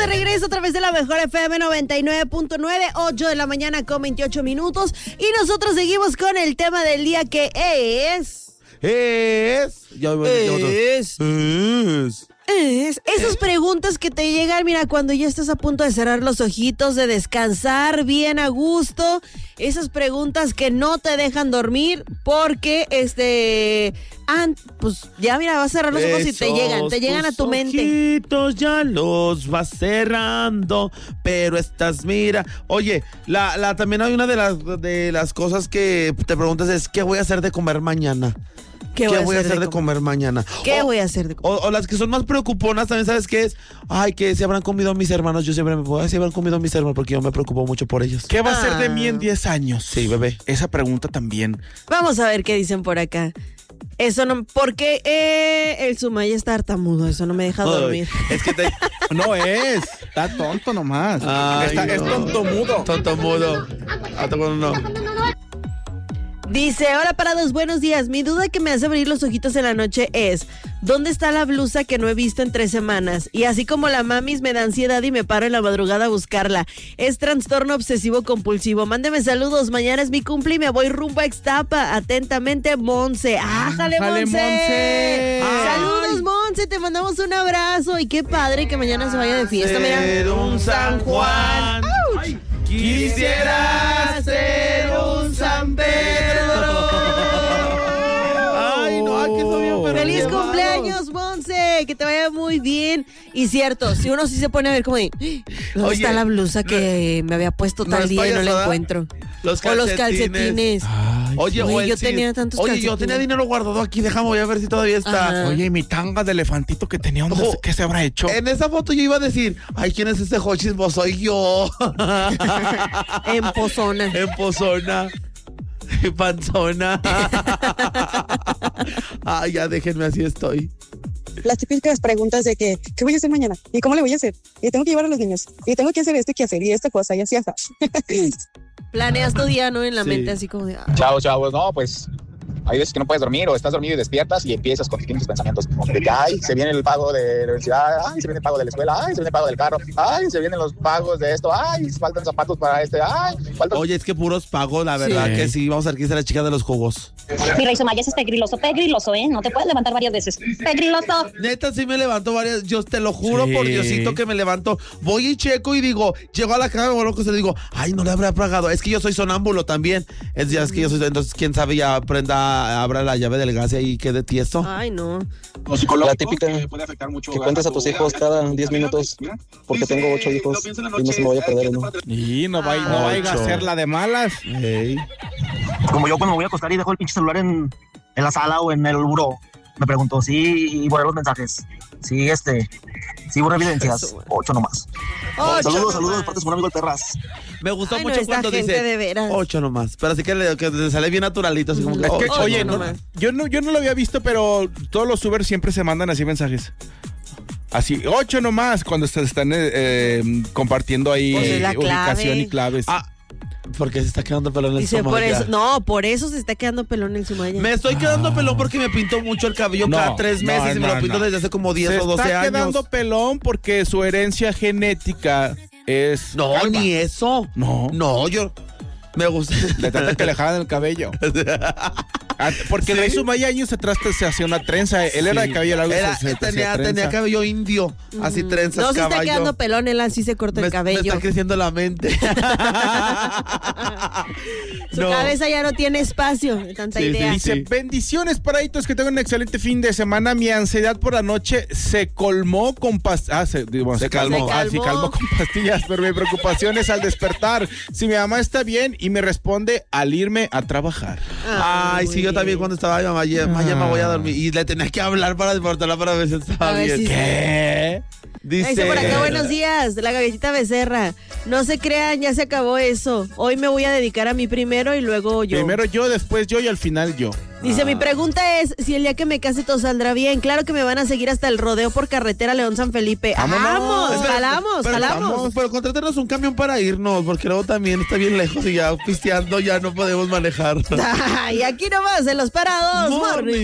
de regreso a través de la mejor FM 99.9, 8 de la mañana con 28 minutos. Y nosotros seguimos con el tema del día que es esas preguntas que te llegan, mira, cuando ya estás a punto de cerrar los ojitos, de descansar bien a gusto, esas preguntas que no te dejan dormir porque pues ya mira, vas a cerrar los ojos y te llegan a tu mente. Ojitos ya los vas cerrando, pero mira, oye, también hay una de las cosas que te preguntas es ¿qué voy a hacer de comer mañana? ¿Qué voy a hacer de comer mañana? ¿Qué voy a hacer de comer? O las que son más preocuponas también, ¿sabes qué es? Ay, que se habrán comido mis hermanos. Yo siempre me puedo se habrán comido mis hermanos porque yo me preocupo mucho por ellos. ¿Qué va a ser de mí en 10 años? Sí, bebé. Esa pregunta también. Vamos a ver qué dicen por acá. Eso no, porque el Sumaya está tartamudo, eso no me deja dormir. Es que no es, está tonto nomás. Es tontomudo. Tontomudo. No. Dice, hola parados, buenos días. Mi duda que me hace abrir los ojitos en la noche es, ¿dónde está la blusa que no he visto en 3 semanas? Y así como la mamis me da ansiedad y me paro en la madrugada a buscarla. Es trastorno obsesivo compulsivo. Mándeme saludos, mañana es mi cumple y me voy rumbo a Ixtapa. Atentamente, Monse. ¡Ájale, Monse! Saludos, Monse, te mandamos un abrazo. Y qué padre que mañana se vaya de fiesta. Ser un San Juan. ¡Auch! Quisiera ser un San Pedro. Ay, no, aquí estoy bien, pero ¡Feliz cumpleaños, Monse! Que te vaya muy bien. Y cierto, si uno sí se pone a ver como de, ¿dónde está la blusa que me había puesto tal día y no la encuentro? Los calcetines. Ay, oye, yo tenía tantos calcetines. Yo tenía dinero guardado aquí, voy a ver si todavía está. Ajá. Oye, mi tanga de elefantito que tenía, ¿qué se habrá hecho? En esa foto yo iba a decir, ay, ¿quién es ese jochismo? Soy yo. En Pozona. Panzona. Ay, ya déjenme, así estoy. Las típicas preguntas de ¿qué voy a hacer mañana? ¿Y cómo le voy a hacer? Y tengo que llevar a los niños. Y tengo que hacer esto y que hacer y esta cosa y así hasta. Planeas tu día, ¿no? En la mente así como de... Chao, chavos. No, pues hay veces que no puedes dormir o estás dormido y despiertas y empiezas con distintos pensamientos. De que, ay, se viene el pago de la universidad, ay, se viene el pago de la escuela, ay, se viene el pago del carro, ay, se vienen los pagos de esto, ay, faltan zapatos para ay, faltan... Oye, es que puros pagos, la verdad que sí. Vamos a ver quién es la chica de los jugos. Mi rey Sumaya es pegriloso, no te puedes levantar varias veces. Pegriloso. Neta, sí me levanto varias, yo te lo juro por Diosito que me levanto, voy y checo y digo, llego a la cama, me vuelvo a digo, ay, no le habrá pagado, es que yo soy sonámbulo también, es que yo soy, entonces quién sabe, ya abra la llave del gas y ahí quede tiesto. Ay, no. La típica que cuentes a tus hijos cada 10 minutos, porque tengo 8 hijos y no se me voy a perder uno. Y no vaya a ser la de malas. Hey. Como yo cuando me voy a acostar y dejo el pinche celular en la sala o en el buró, me pregunto, y borré los mensajes. Sí, borré evidencias. 8 nomás. Saludos, parte de su amigo el Perras. Me gustó mucho cuando dice 8 nomás, pero así que le sale bien naturalito, así como que, oye, yo no lo había visto, pero todos los Uber siempre se mandan así mensajes. Así, 8 nomás, cuando están compartiendo ahí ubicación y claves. Porque se está quedando pelón en el Sumaya. Por eso se está quedando pelón el Sumaya. Me estoy quedando pelón porque me pinto mucho el cabello cada 3 meses y me lo pinto desde hace como 10 o 12 años. Se está quedando pelón porque su herencia genética es... No, calva. Ni eso. No, yo... Me gusta. Le trata que le jalan el cabello. Porque el rey Sumaya años atrás se hacía una trenza. Él era de cabello largo. Tenía cabello indio. Así trenzas, no, se está quedando pelón, él así se corta el cabello. Me está creciendo la mente. Su cabeza ya no tiene espacio de tanta idea. Dice, bendiciones paraditos, que tengan un excelente fin de semana. Mi ansiedad por la noche se colmó con pastillas. Se calmó con pastillas, pero mi preocupación es al despertar. Si mi mamá está bien y me responde al irme a trabajar. Ay, sí, yo también cuando estaba mañana voy a dormir y le tenía que hablar para despertarla para ver si estaba bien. ¿Qué? Dice por acá, buenos días, la galletita Becerra. No se crean, ya se acabó eso. Hoy me voy a dedicar a mí primero y luego yo. Primero yo, después yo y al final yo. Dice, mi pregunta es si el día que me case todo saldrá bien. Claro que me van a seguir hasta el rodeo por carretera León San Felipe. ¡Vamos! ¡Jalamos! Pero contrátenos un camión para irnos, porque luego también está bien lejos y ya pisteando ya no podemos manejar. Y aquí nomás, en Los Parados Morning.